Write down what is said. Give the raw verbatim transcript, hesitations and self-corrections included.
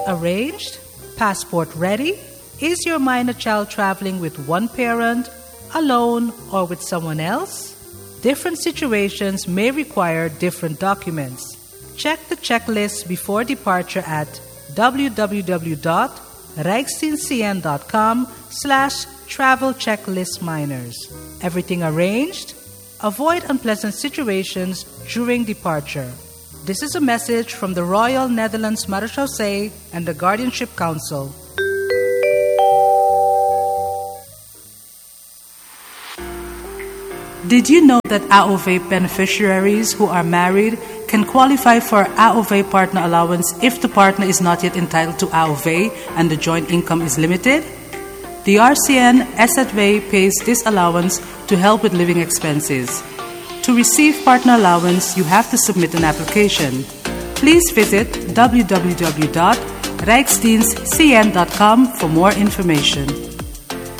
arranged? Passport ready? Is your minor child traveling with one parent, alone, or with someone else? Different situations may require different documents. Check the checklist before departure at www.rijksdienstcn.com slash travel checklist minors. Everything arranged? Avoid unpleasant situations during departure. This is a message from the Royal Netherlands Marechaussee and the Guardianship Council. Did you know that A O V beneficiaries who are married can qualify for A O V partner allowance if the partner is not yet entitled to A O V and the joint income is limited? The R C N S Z W pays this allowance to help with living expenses. To receive partner allowance, you have to submit an application. Please visit w w w dot rijksdienstcn dot com for more information.